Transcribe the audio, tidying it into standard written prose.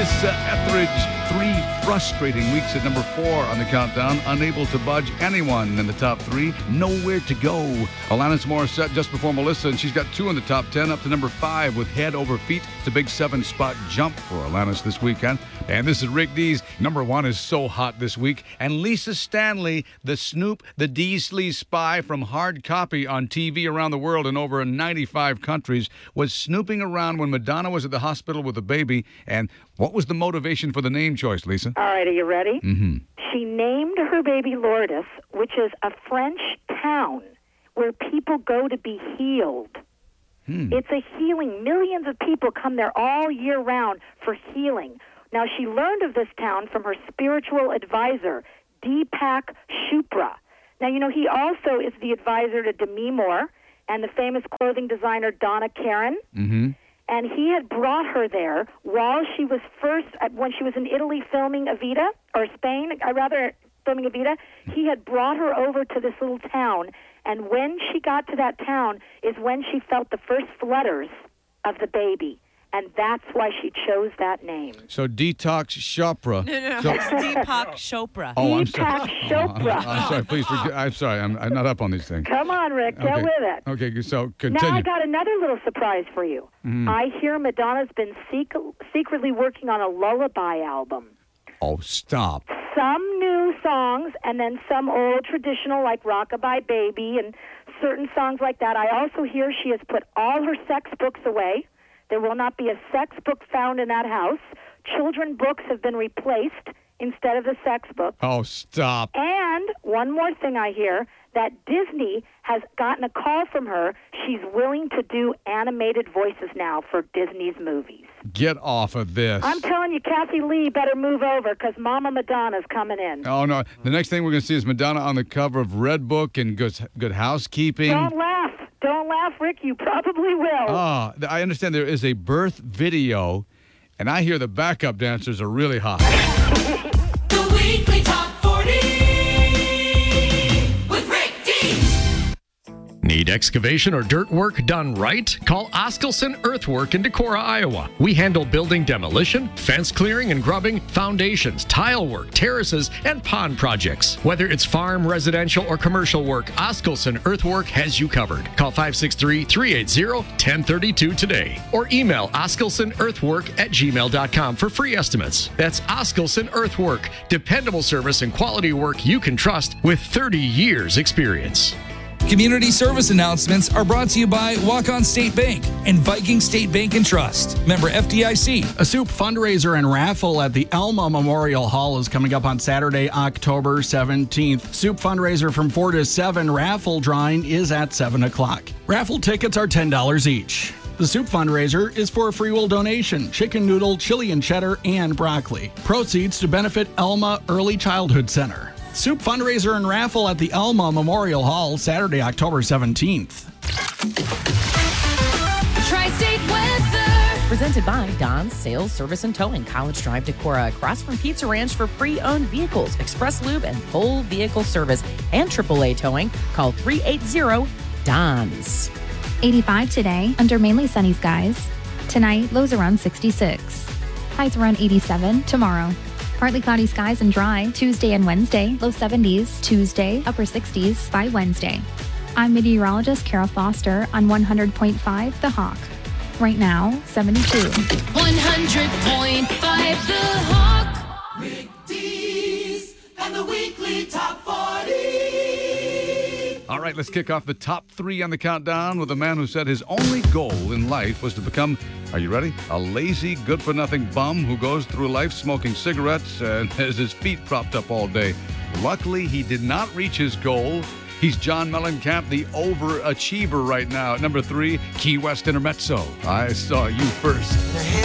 Melissa Etheridge, 3 frustrating weeks at number 4 on the countdown. Unable to budge anyone in the top 3. Nowhere to go. Alanis Morissette just before Melissa, and she's got 2 in the top 10, up to number 5 with Head Over Feet. It's a big 7-spot jump for Alanis this weekend. And this is Rick Dees. Number 1 is so hot this week. And Lisa Stanley, the Snoop, the Deasley spy from Hard Copy on TV around the world in over 95 countries, was snooping around when Madonna was at the hospital with a baby. And what was the motivation for the name choice, Lisa? All right, are you ready? Mm-hmm. She named her baby Lourdes, which is a French town where people go to be healed. It's a healing. Millions of people come there all year round for healing. Now, she learned of this town from her spiritual advisor, Deepak Chopra. Now, you know, he also is the advisor to Demi Moore and the famous clothing designer Donna Karan. Mm-hmm. And he had brought her there while she was when she was in Italy filming Evita, or Spain, filming Evita. He had brought her over to this little town. And when she got to that town is when she felt the first flutters of the baby. And that's why she chose that name. So Detox Chopra. No, So, it's Deepak Chopra. oh, I'm Deepak sorry. Chopra. I'm sorry. Please forgive. I'm sorry. I'm not up on these things. Come on, Rick, get Okay. with it. Okay, so Now continue. I got another little surprise for you. I hear Madonna's been secretly working on a lullaby album. Oh, stop. Some new songs and then some old traditional like Rockabye Baby and certain songs like that. I also hear she has put all her sex books away. There will not be a sex book found in that house. Children books have been replaced instead of the sex book. Oh, stop. And one more thing I hear, that Disney has gotten a call from her. She's willing to do animated voices now for Disney's movies. Get off of this. I'm telling you, Kathy Lee better move over because Mama Madonna's coming in. Oh, no. The next thing we're going to see is Madonna on the cover of Red Book and Good Housekeeping. Don't laugh. Don't laugh, Rick. You probably will. Ah, I understand there is a birth video, and I hear the backup dancers are really hot. The weekly top 40 with Rick Dees. Need excavation or dirt work done right? Call Oskelson Earthwork in Decorah, Iowa. We handle building demolition, fence clearing and grubbing, foundations, tile work, terraces, and pond projects. Whether it's farm, residential, or commercial work, Oskelson Earthwork has you covered. Call 563-380-1032 today or email oskelsonearthwork@gmail.com for free estimates. That's Oskelson Earthwork, dependable service and quality work you can trust with 30 years experience. Community service announcements are brought to you by Walk-On State Bank and Viking State Bank and Trust. Member FDIC. A soup fundraiser and raffle at the Elma Memorial Hall is coming up on Saturday, October 17th. Soup fundraiser from 4 to 7. Raffle drawing is at 7 o'clock. Raffle tickets are $10 each. The soup fundraiser is for a free will donation, chicken noodle, chili and cheddar, and broccoli. Proceeds to benefit Elma Early Childhood Center. Soup fundraiser and raffle at the Elma Memorial Hall, Saturday, October 17th. Tri-State weather. Presented by Don's Sales, Service, and Towing, College Drive, Decorah, across from Pizza Ranch for pre-owned vehicles, express lube, and full vehicle service, and AAA towing. Call 380-DONS. 85 today, under mainly sunny skies. Tonight, lows around 66. Highs around 87 tomorrow. Partly cloudy skies and dry Tuesday and Wednesday, low 70s. Tuesday, upper 60s by Wednesday. I'm meteorologist Kara Foster on 100.5 The Hawk. Right now, 72. 100.5 The Hawk. Rick Dees and the weekly top 40. All right, let's kick off the top 3 on the countdown with a man who said his only goal in life was to become, are you ready? A lazy, good-for-nothing bum who goes through life smoking cigarettes and has his feet propped up all day. Luckily, he did not reach his goal. He's John Mellencamp, the overachiever right now. At number 3, Key West Intermezzo. I Saw You First.